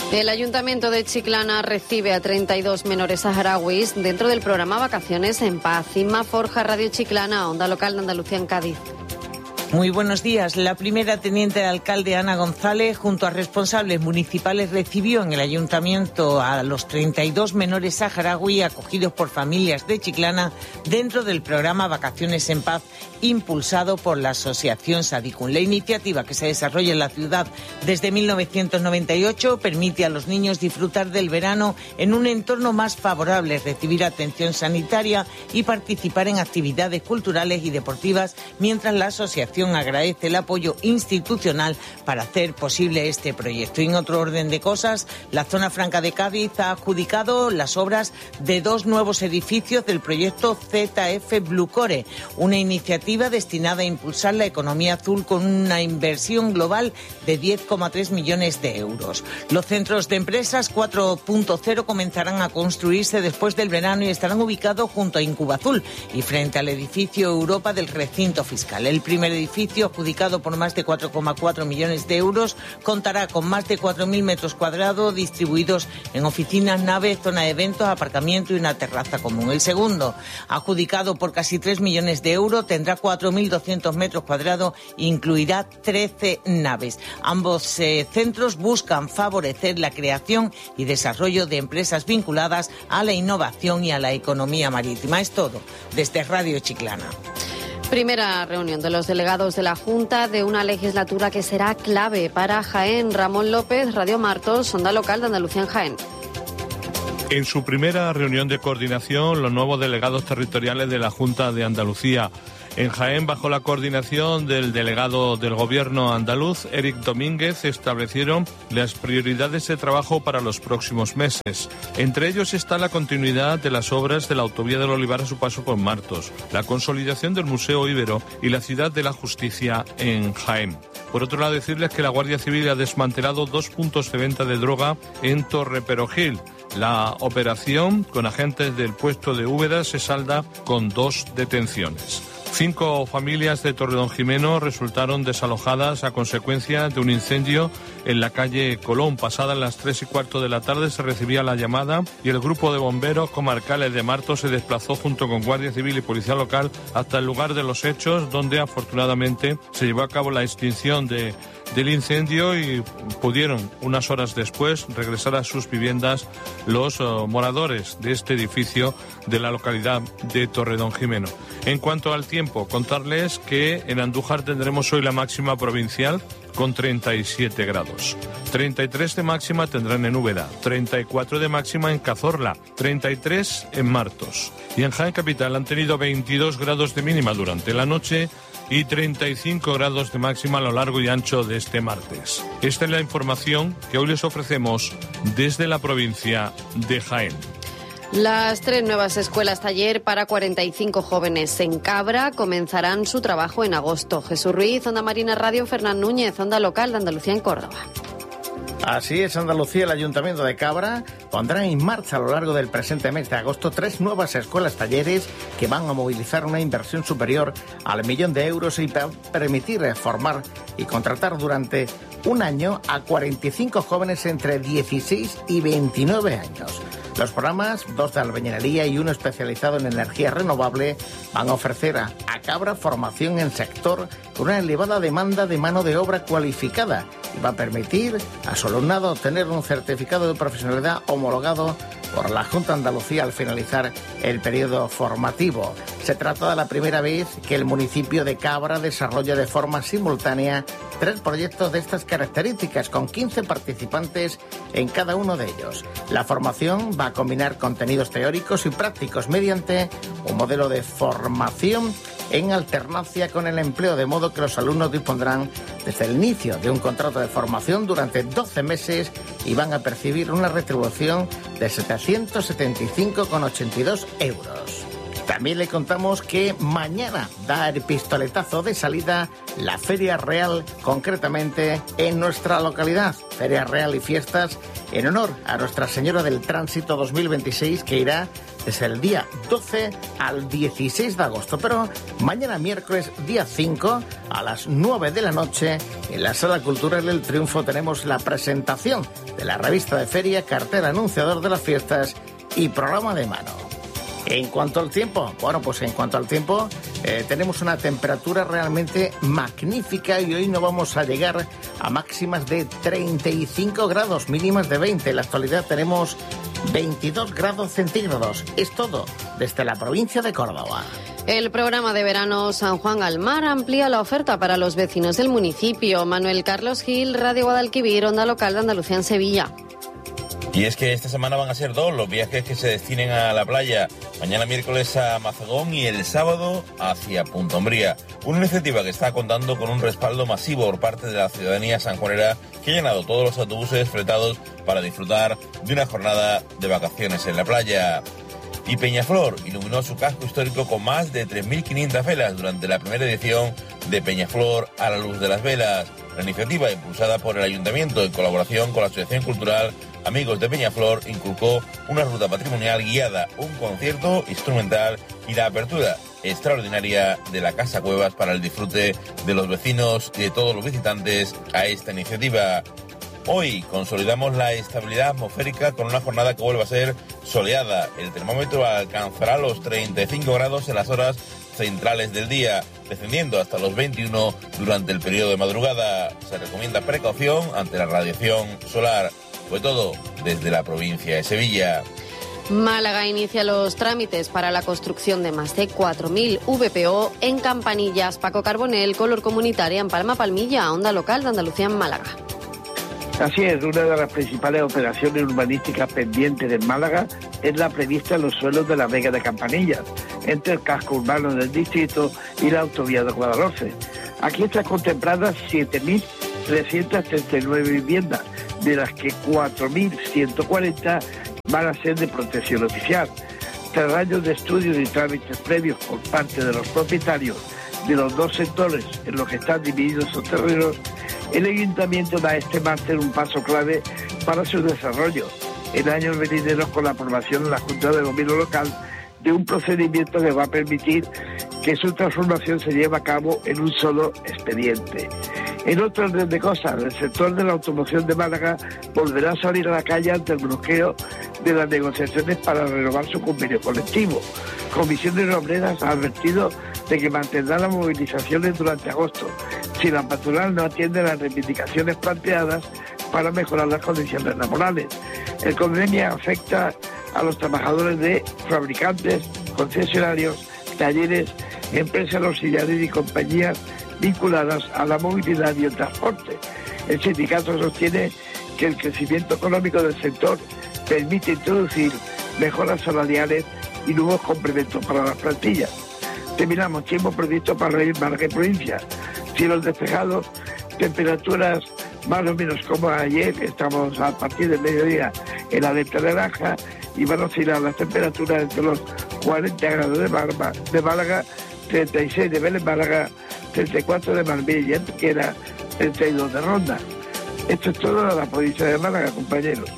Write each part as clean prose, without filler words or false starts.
El Ayuntamiento de Chiclana recibe a 32 menores saharauis dentro del programa Vacaciones en Paz. Inma Forja, Radio Chiclana, Onda Local de Andalucía en Cádiz. Muy buenos días. La primera teniente de alcalde, Ana González, junto a responsables municipales, recibió en el ayuntamiento a los 32 menores saharaui acogidos por familias de Chiclana dentro del programa Vacaciones en Paz, impulsado por la asociación Sadicún. La iniciativa, que se desarrolla en la ciudad desde 1998, permite a los niños disfrutar del verano en un entorno más favorable, recibir atención sanitaria y participar en actividades culturales y deportivas, mientras la asociación agradece el apoyo institucional para hacer posible este proyecto. Y en otro orden de cosas, la Zona Franca de Cádiz ha adjudicado las obras de 2 nuevos edificios del proyecto ZF Blucore, una iniciativa destinada a impulsar la economía azul con una inversión global de 10,3 millones de euros. Los centros de empresas 4.0 comenzarán a construirse después del verano y estarán ubicados junto a Incubazul y frente al edificio Europa del recinto fiscal. El primer edificio, adjudicado por más de 4,4 millones de euros, contará con más de 4.000 metros cuadrados distribuidos en oficinas, naves, zona de eventos, aparcamiento y una terraza común. El segundo, adjudicado por casi 3 millones de euros, tendrá 4.200 metros cuadrados e incluirá 13 naves. Ambos centros buscan favorecer la creación y desarrollo de empresas vinculadas a la innovación y a la economía marítima. Es todo desde Radio Chiclana. Primera reunión de los delegados de la Junta de una legislatura que será clave para Jaén. Ramón López, Radio Martos, Onda Local de Andalucía en Jaén. En su primera reunión de coordinación, los nuevos delegados territoriales de la Junta de Andalucía en Jaén, bajo la coordinación del delegado del Gobierno andaluz, Eric Domínguez, establecieron las prioridades de trabajo para los próximos meses. Entre ellos está la continuidad de las obras de la autovía del Olivar a su paso por Martos, la consolidación del Museo Ibero y la Ciudad de la Justicia en Jaén. Por otro lado, decirles que la Guardia Civil ha desmantelado 2 puntos de venta de droga en Torreperogil. La operación con agentes del puesto de Úbeda se salda con 2 detenciones. 5 familias de Torredonjimeno resultaron desalojadas a consecuencia de un incendio en la calle Colón. Pasadas las 3:15 de la tarde se recibía la llamada y el grupo de bomberos comarcales de Martos se desplazó junto con Guardia Civil y Policía Local hasta el lugar de los hechos, donde afortunadamente se llevó a cabo la extinción del incendio y pudieron unas horas después regresar a sus viviendas los moradores de este edificio de la localidad de Torredonjimeno. En cuanto al tiempo, contarles que en Andújar tendremos hoy la máxima provincial con 37 grados. 33 de máxima tendrán en Úbeda, 34 de máxima en Cazorla, 33 en Martos. Y en Jaén Capital han tenido 22 grados de mínima durante la noche y 35 grados de máxima a lo largo y ancho de este martes. Esta es la información que hoy les ofrecemos desde la provincia de Jaén. Las 3 nuevas escuelas taller para 45 jóvenes en Cabra comenzarán su trabajo en agosto. Jesús Ruiz, Onda Marina Radio, Fernán Núñez, Onda Local de Andalucía en Córdoba. Así es, Andalucía, el Ayuntamiento de Cabra pondrá en marcha a lo largo del presente mes de agosto 3 nuevas escuelas talleres que van a movilizar una inversión superior al 1 millón de euros y permitir formar y contratar durante un año a 45 jóvenes entre 16 y 29 años. Los programas, 2 de albañilería y 1 especializado en energía renovable, van a ofrecer a Cabra formación en sector con una elevada demanda de mano de obra cualificada y va a permitir a su alumnado obtener un certificado de profesionalidad homologado por la Junta de Andalucía al finalizar el periodo formativo. Se trata de la primera vez que el municipio de Cabra desarrolla de forma simultánea 3 proyectos de estas características, con 15 participantes en cada uno de ellos. La formación va a combinar contenidos teóricos y prácticos mediante un modelo de formación en alternancia con el empleo, de modo que los alumnos dispondrán desde el inicio de un contrato de formación durante 12 meses y van a percibir una retribución de 775,82 euros. También le contamos que mañana da el pistoletazo de salida la Feria Real, concretamente en nuestra localidad. Feria Real y fiestas en honor a Nuestra Señora del Tránsito 2026, que irá desde el día 12 al 16 de agosto. Pero mañana miércoles, día 5, a las 9 de la noche, en la Sala Cultural del Triunfo tenemos la presentación de la revista de feria, cartel anunciador de las fiestas y programa de mano. En cuanto al tiempo, tenemos una temperatura realmente magnífica y hoy no vamos a llegar a máximas de 35 grados, mínimas de 20. En la actualidad tenemos 22 grados centígrados. Es todo desde la provincia de Córdoba. El programa de verano San Juan al Mar amplía la oferta para los vecinos del municipio. Manuel Carlos Gil, Radio Guadalquivir, Onda Local de Andalucía en Sevilla. Y es que esta semana van a ser 2 los viajes que se destinen a la playa. Mañana miércoles a Mazagón y el sábado hacia Punta Umbría. Una iniciativa que está contando con un respaldo masivo por parte de la ciudadanía sanjuanera, que ha llenado todos los autobuses fletados para disfrutar de una jornada de vacaciones en la playa. Y Peñaflor iluminó su casco histórico con más de 3.500 velas durante la primera edición de Peñaflor a la luz de las velas. La iniciativa, impulsada por el Ayuntamiento en colaboración con la Asociación Cultural Amigos de Peñaflor, inculcó una ruta patrimonial guiada, un concierto instrumental y la apertura extraordinaria de la Casa Cuevas para el disfrute de los vecinos y de todos los visitantes a esta iniciativa. Hoy consolidamos la estabilidad atmosférica con una jornada que vuelve a ser soleada. El termómetro alcanzará los 35 grados en las horas centrales del día, descendiendo hasta los 21 durante el periodo de madrugada. Se recomienda precaución ante la radiación solar. Fue todo desde la provincia de Sevilla. Málaga inicia los trámites para la construcción de más de 4.000 VPO en Campanillas. Paco Carbonell, Color Comunitaria en Palma Palmilla, Onda Local de Andalucía en Málaga. Así es, una de las principales operaciones urbanísticas pendientes de Málaga es la prevista en los suelos de la Vega de Campanillas, entre el casco urbano del distrito y la autovía de Guadalhorce. Aquí están contempladas 7.339 viviendas, de las que 4.140 van a ser de protección oficial. Tras años de estudios y trámites previos por parte de los propietarios de los 2 sectores en los que están divididos esos terrenos, el Ayuntamiento da este máster un paso clave para su desarrollo en años venideros, con la aprobación en la Junta de Gobierno Local de un procedimiento que va a permitir que su transformación se lleve a cabo en un solo expediente. En otro orden de cosas, el sector de la automoción de Málaga volverá a salir a la calle ante el bloqueo de las negociaciones para renovar su convenio colectivo. Comisiones Obreras ha advertido de que mantendrá las movilizaciones durante agosto si la patronal no atiende las reivindicaciones planteadas para mejorar las condiciones laborales. El convenio afecta a los trabajadores de fabricantes, concesionarios, talleres, empresas auxiliares y compañías vinculadas a la movilidad y el transporte. El sindicato sostiene que el crecimiento económico del sector permite introducir mejoras salariales y nuevos complementos para las plantillas. Terminamos, tiempo previsto para ir Málaga y provincia. Cielos despejados, temperaturas más o menos como ayer, estamos a partir del mediodía en la alerta naranja y van a oscilar las temperaturas entre los 40 grados de Málaga, 36 de Vélez Málaga, 34 de Marbella y Antequera, 32 de Ronda. Esto es todo de la provincia de Málaga, compañeros.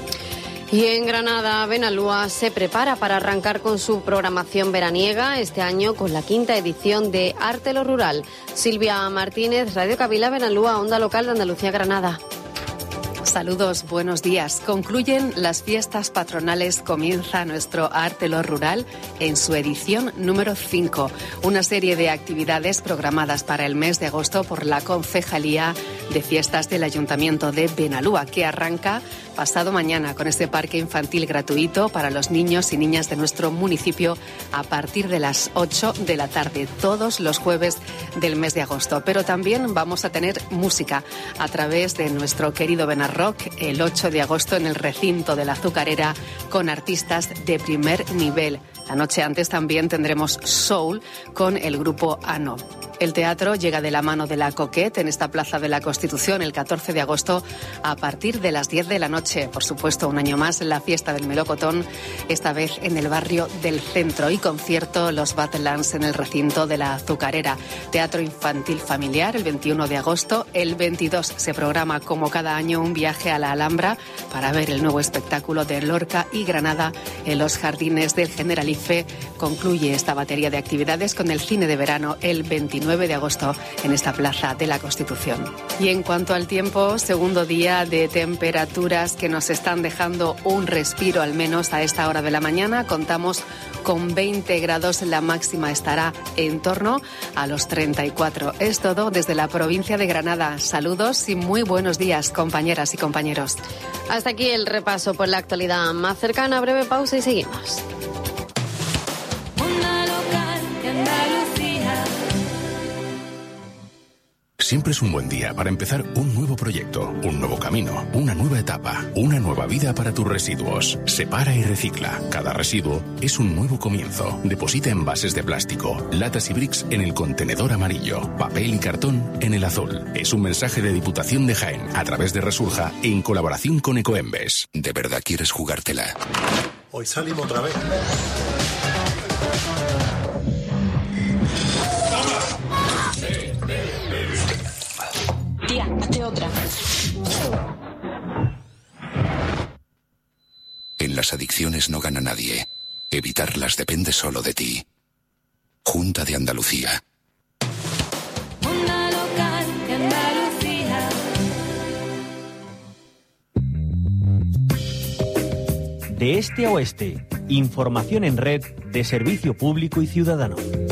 Y en Granada, Benalúa se prepara para arrancar con su programación veraniega este año con la 5ª edición de Arte lo Rural. Silvia Martínez, Radio Kabila, Benalúa, Onda Local de Andalucía, Granada. Saludos, buenos días. Concluyen las fiestas patronales, comienza nuestro Arte lo Rural en su edición número 5. Una serie de actividades programadas para el mes de agosto por la Concejalía de Fiestas del Ayuntamiento de Benalúa, que arranca pasado mañana con este parque infantil gratuito para los niños y niñas de nuestro municipio a partir de las 8 de la tarde, todos los jueves del mes de agosto. Pero también vamos a tener música a través de nuestro querido Benarrock el 8 de agosto en el recinto de la Azucarera con artistas de primer nivel. La noche antes también tendremos Soul con el grupo ANO. El teatro llega de la mano de la Coquette en esta Plaza de la Constitución el 14 de agosto a partir de las 10 de la noche. Por supuesto, un año más la fiesta del melocotón, esta vez en el barrio del Centro, y concierto Los Badlands en el recinto de la Azucarera. Teatro infantil familiar el 21 de agosto. El 22 se programa como cada año un viaje a la Alhambra para ver el nuevo espectáculo de Lorca y Granada en los jardines del Generalife. Concluye esta batería de actividades con el cine de verano el 29 de agosto en esta Plaza de la Constitución. Y en cuanto al tiempo, segundo día de temperaturas que nos están dejando un respiro, al menos a esta hora de la mañana. Contamos con 20 grados, la máxima estará en torno a los 34. Es todo desde la provincia de Granada. Saludos y muy buenos días, compañeras y compañeros. Hasta aquí el repaso por la actualidad más cercana. Breve pausa y seguimos. Siempre es un buen día para empezar un nuevo proyecto, un nuevo camino, una nueva etapa, una nueva vida para tus residuos. Separa y recicla. Cada residuo es un nuevo comienzo. Deposita envases de plástico, latas y bricks en el contenedor amarillo, papel y cartón en el azul. Es un mensaje de Diputación de Jaén a través de Resurja en colaboración con Ecoembes. ¿De verdad quieres jugártela? Hoy salimos otra vez. Tía, hazte otra. En las adicciones no gana nadie. Evitarlas depende solo de ti. Junta de Andalucía. Onda local de Andalucía. De este a oeste, información en red de servicio público y ciudadano.